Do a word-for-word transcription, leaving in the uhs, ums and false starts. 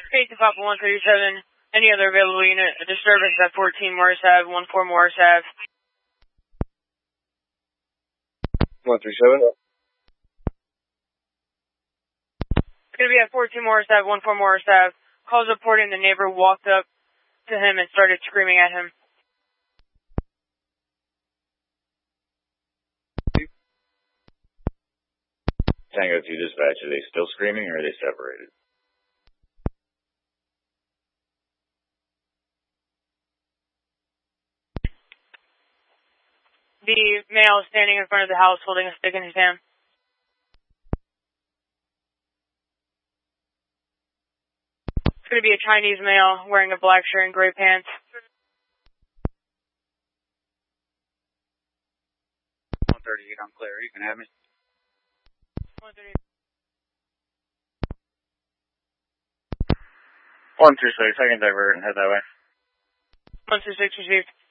Eight to Papa one thirty-seven. Any other available unit? A disturbance at fourteen Morris Ave, one four Morris Ave. one three seven. It's going to be at fourteen Morris Ave, one four Morris Ave. Calls reporting the neighbor walked up to him and started screaming at him. Tango two dispatch, are they still screaming or are they separated? The male is standing in front of the house holding a stick in his hand. It's going to be a Chinese male wearing a black shirt and gray pants. one thirty-eight, I'm clear. You can have me. one thirty-eight. one two six, I can divert and head that way. one two six received.